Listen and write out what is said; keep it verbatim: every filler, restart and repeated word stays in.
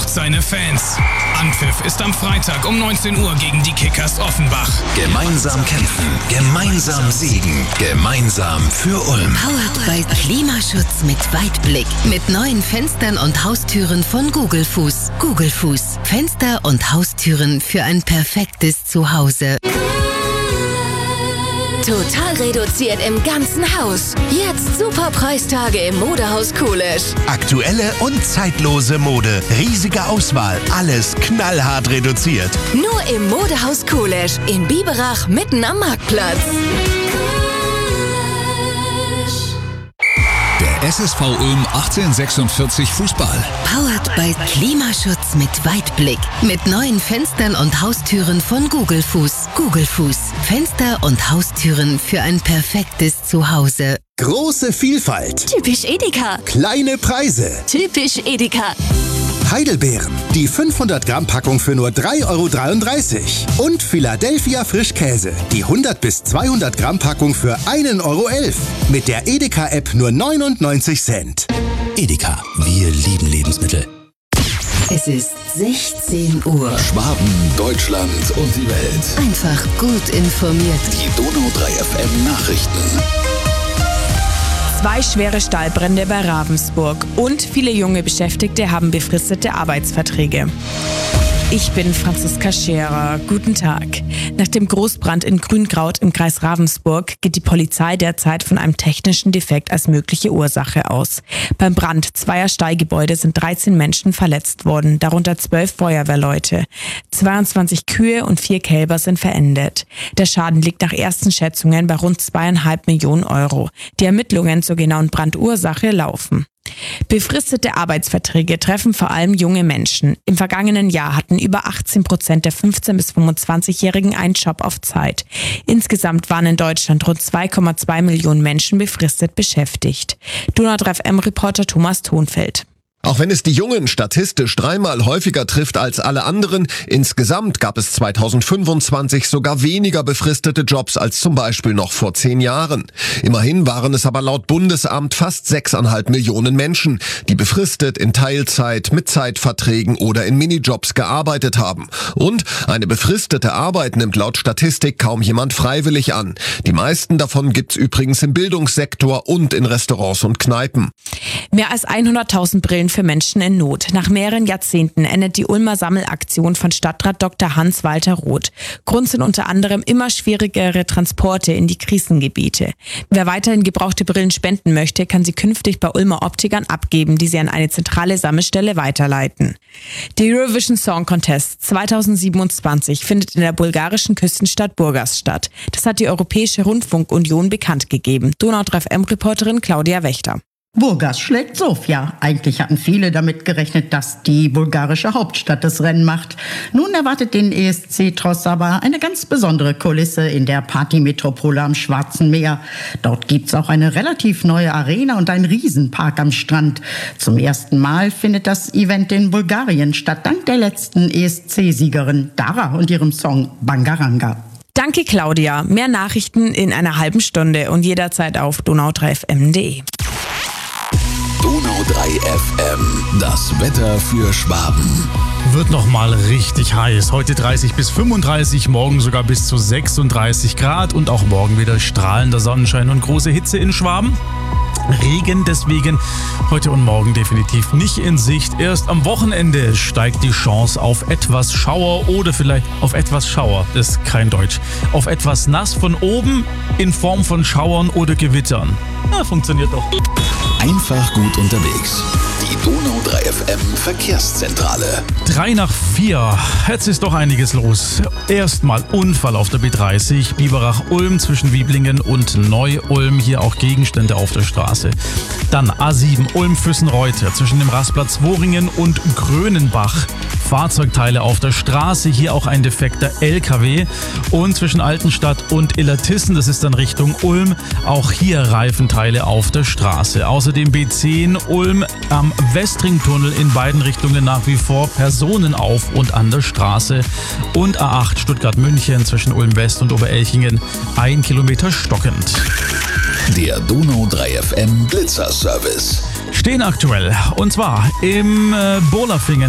braucht seine Fans. Anpfiff ist am Freitag um neunzehn Uhr gegen die Kickers Offenbach. Gemeinsam kämpfen, gemeinsam siegen, gemeinsam für Ulm. Powered by Klimaschutz mit Weitblick. Mit neuen Fenstern und Haustüren von Gugelfuß. Gugelfuß. Fenster und Haustüren für ein perfektes Zuhause. Total reduziert im ganzen Haus. Jetzt super Preistage im Modehaus Kulisch. Aktuelle und zeitlose Mode. Riesige Auswahl. Alles knallhart reduziert. Nur im Modehaus Kulisch. In Biberach mitten am Marktplatz. Der S S V Ulm achtzehnhundertsechsundvierzig Fußball. Powered by Klimaschutz mit Weitblick. Mit neuen Fenstern und Haustüren von Gugelfuß. Gugelfuß. Fenster und Haustüren für ein perfektes Zuhause. Große Vielfalt. Typisch Edeka. Kleine Preise. Typisch Edeka. Heidelbeeren. Die fünfhundert Gramm Packung für nur drei Euro dreiunddreißig. Und Philadelphia Frischkäse. Die hundert bis zweihundert Gramm Packung für ein Euro elf. Mit der Edeka-App nur neunundneunzig Cent. Edeka, wir lieben Lebensmittel. Es ist sechzehn Uhr. Schwaben, Deutschland und die Welt. Einfach gut informiert. Die Donau drei F M Nachrichten. Zwei schwere Stallbrände bei Ravensburg und viele junge Beschäftigte haben befristete Arbeitsverträge. Ich bin Franziska Scherer. Guten Tag. Nach dem Großbrand in Grünkraut im Kreis Ravensburg geht die Polizei derzeit von einem technischen Defekt als mögliche Ursache aus. Beim Brand zweier Stallgebäude sind dreizehn Menschen verletzt worden, darunter zwölf Feuerwehrleute. zweiundzwanzig Kühe und vier Kälber sind verendet. Der Schaden liegt nach ersten Schätzungen bei rund zweieinhalb Millionen Euro. Die Ermittlungen zur genauen Brandursache laufen. Befristete Arbeitsverträge treffen vor allem junge Menschen. Im vergangenen Jahr hatten über achtzehn Prozent der fünfzehn- bis fünfundzwanzigjährigen einen Job auf Zeit. Insgesamt waren in Deutschland rund zwei Komma zwei Millionen Menschen befristet beschäftigt. Donau drei F M-Reporter Thomas Thonfeld. Auch wenn es die Jungen statistisch dreimal häufiger trifft als alle anderen, insgesamt gab es zweitausendfünfundzwanzig sogar weniger befristete Jobs als zum Beispiel noch vor zehn Jahren. Immerhin waren es aber laut Bundesamt fast sechseinhalb Millionen Menschen, die befristet in Teilzeit, mit Zeitverträgen oder in Minijobs gearbeitet haben. Und eine befristete Arbeit nimmt laut Statistik kaum jemand freiwillig an. Die meisten davon gibt's übrigens im Bildungssektor und in Restaurants und Kneipen. Mehr als hunderttausend Brillen für Menschen in Not. Nach mehreren Jahrzehnten endet die Ulmer Sammelaktion von Stadtrat Doktor Hans-Walter Roth. Grund sind unter anderem immer schwierigere Transporte in die Krisengebiete. Wer weiterhin gebrauchte Brillen spenden möchte, kann sie künftig bei Ulmer Optikern abgeben, die sie an eine zentrale Sammelstelle weiterleiten. Der Eurovision Song Contest zweitausendsiebenundzwanzig findet in der bulgarischen Küstenstadt Burgas statt. Das hat die Europäische Rundfunkunion bekannt gegeben. Donau drei F M-Reporterin Claudia Wächter. Burgas schlägt Sofia. Eigentlich hatten viele damit gerechnet, dass die bulgarische Hauptstadt das Rennen macht. Nun erwartet den E S C Tross aber eine ganz besondere Kulisse in der Partymetropole am Schwarzen Meer. Dort gibt's auch eine relativ neue Arena und einen Riesenpark am Strand. Zum ersten Mal findet das Event in Bulgarien statt, dank der letzten E S C-Siegerin Dara und ihrem Song Bangaranga. Danke Claudia. Mehr Nachrichten in einer halben Stunde und jederzeit auf donau drei f m punkt d e. Donau drei F M, das Wetter für Schwaben. Wird nochmal richtig heiß. Heute dreißig bis fünfunddreißig, morgen sogar bis zu sechsunddreißig Grad und auch morgen wieder strahlender Sonnenschein und große Hitze in Schwaben. Regen deswegen heute und morgen definitiv nicht in Sicht. Erst am Wochenende steigt die Chance auf etwas Schauer oder vielleicht auf etwas Schauer, das ist kein Deutsch, auf etwas nass von oben in Form von Schauern oder Gewittern. Ja, funktioniert doch. Einfach gut unterwegs. Die Donau drei F M Verkehrszentrale. Drei nach vier. Jetzt ist doch einiges los. Erstmal Unfall auf der B dreißig, Biberach-Ulm zwischen Wieblingen und Neu-Ulm. Hier auch Gegenstände auf der Straße. Dann A sieben Ulm-Füssenreuth zwischen dem Rastplatz Woringen und Grönenbach. Fahrzeugteile auf der Straße, hier auch ein defekter L K W. Und zwischen Altenstadt und Illertissen, das ist dann Richtung Ulm, auch hier Reifenteile auf der Straße. Außerdem B zehn Ulm am Westringtunnel in beiden Richtungen nach wie vor Personen auf und an der Straße. Und A acht Stuttgart-München zwischen Ulm West und Oberelchingen ein Kilometer stockend. Der Donau drei F M Blitzer-Service. Stehen aktuell, und zwar im äh, Bolafingen